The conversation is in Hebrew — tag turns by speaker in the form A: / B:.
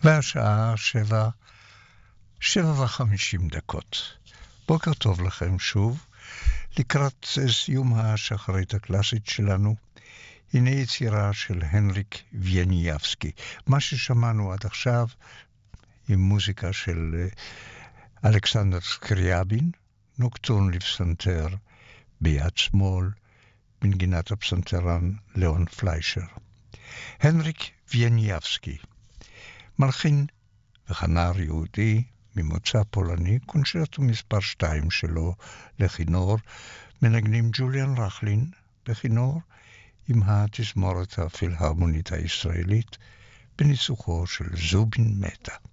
A: והשעה 7:50. בוקר טוב לכם שוב. לקראת סיום השחרית הקלאסית שלנו, הנה יצירה של הנריק ויניאבסקי. מה ששמענו עד עכשיו עם מוזיקה של אלכסנדר סקריאבין, נוקטורן לפסנתר ביד שמאל, בנגינת הפסנתרן ליאון פליישר. הנריק ויניאבסקי, מלחין וכנר יהודי ממוצא פולני, קונצ'רטו מספר 2 שלו לכינור, מנגנים ג'וליאן רחלין בכינור, עם התזמורת הפילהרמונית הישראלית, בניסוחו של זובין מטה.